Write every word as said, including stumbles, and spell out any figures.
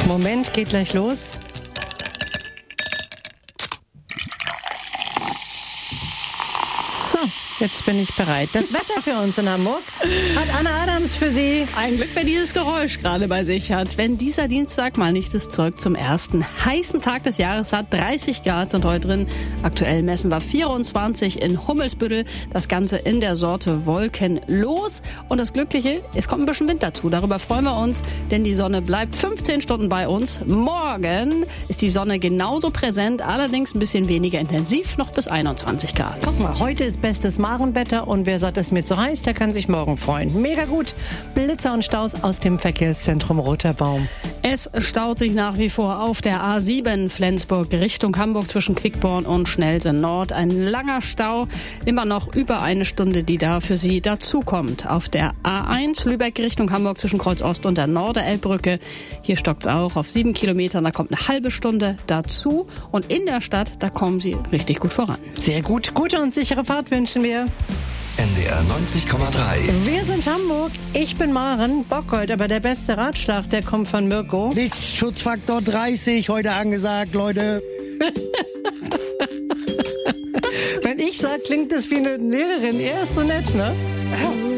Moment, geht gleich los. So, jetzt bin ich bereit. Das Wetter für uns in Hamburg hat Anna Adams für Sie. Ein Glück, wer dieses Geräusch gerade bei sich hat. Wenn dieser Dienstag mal nicht das Zeug zum ersten heißen Tag des Jahres hat, dreißig Grad sind heute drin. Aktuell messen wir vierundzwanzig in Hummelsbüttel. Das Ganze in der Sorte Wolkenlos. Und das Glückliche, es kommt ein bisschen Wind dazu. Darüber freuen wir uns, denn die Sonne bleibt fünfzehn Stunden bei uns. Morgen ist die Sonne genauso präsent, allerdings ein bisschen weniger intensiv, noch bis einundzwanzig Grad. Guck mal, heute ist bestes Marenwetter und wer sagt, es ist mir zu heiß, der kann sich morgen freuen. Mega gut. Blitzer und Staus aus dem Verkehrszentrum Roter Baum. Es staut sich nach wie vor auf der A sieben Flensburg Richtung Hamburg zwischen Quickborn und Schnellsen Nord. Ein langer Stau, immer noch über eine Stunde, die da für Sie dazukommt. Auf der A eins Lübeck Richtung Hamburg zwischen Kreuz Ost und der Norderelbbrücke. Hier stockt es auch auf sieben Kilometern, da kommt eine halbe Stunde dazu. Und in der Stadt, da kommen Sie richtig gut voran. Sehr gut. Gute und sichere Fahrt wünschen wir. N D R neunzig Komma drei. Wir sind Hamburg, ich bin Maren Bockhold, aber der beste Ratschlag, der kommt von Mirko. Lichtschutzfaktor dreißig, heute angesagt, Leute. Wenn ich sage, klingt das wie eine Lehrerin. Er ist so nett, ne?